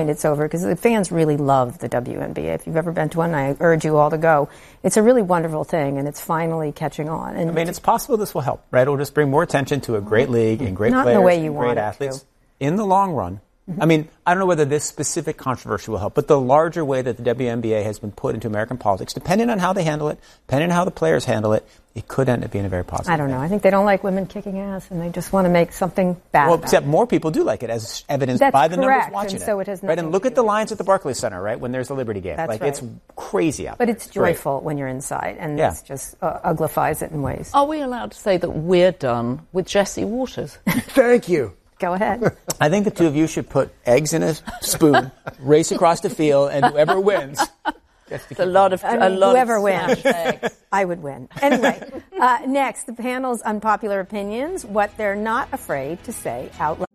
It's over because the fans really love the WNBA. If you've ever been to one, I urge you all to go. It's a really wonderful thing, and it's finally catching on. And I mean, it's possible this will help, right? It'll just bring more attention to a great league and great not players in the way you and great want athletes. It to. In the long run, I mean, I don't know whether this specific controversy will help, but the larger way that the WNBA has been put into American politics, depending on how they handle it, depending on how the players handle it, it could end up being a very positive I don't know. I think they don't like women kicking ass, and they just want to make something bad. Well, except more people do like it, as evidenced by the numbers watching and so it has right? And look at the lines at the Barclays Center, right, when there's a Liberty game. That's like, right. It's crazy out but there. It's joyful when you're inside, and this just uglifies it in ways. Are we allowed to say that we're done with Jesse Waters? Thank you. Go ahead. I think the two of you should put eggs in a spoon, race across the field, and whoever wins. It's a lot of whoever wins, I would win. Anyway, next, the panel's unpopular opinions, what they're not afraid to say out loud.